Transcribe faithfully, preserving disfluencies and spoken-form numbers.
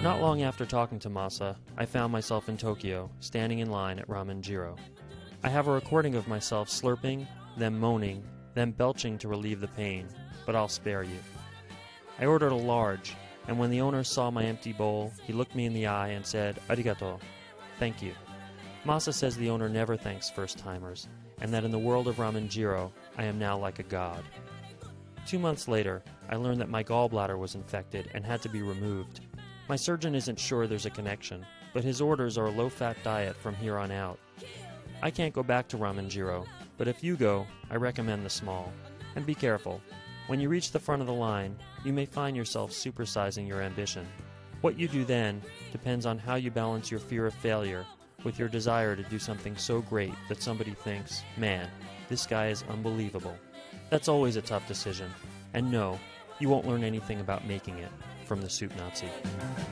Not long after talking to Masa, I found myself in Tokyo, standing in line at Ramen Jiro. I have a recording of myself slurping, then moaning, then belching to relieve the pain, but I'll spare you. I ordered a large, and when the owner saw my empty bowl, he looked me in the eye and said, "Arigato," thank you. Masa says the owner never thanks first-timers, and that in the world of Ramen Jiro, I am now like a god. Two months later, I learned that my gallbladder was infected and had to be removed. My surgeon isn't sure there's a connection, but his orders are a low-fat diet from here on out. I can't go back to Ramen Jiro, but if you go, I recommend the small. And be careful. When you reach the front of the line, you may find yourself supersizing your ambition. What you do then depends on how you balance your fear of failure with your desire to do something so great that somebody thinks, "Man, this guy is unbelievable." That's always a tough decision. And no, you won't learn anything about making it from the Soup Nazi.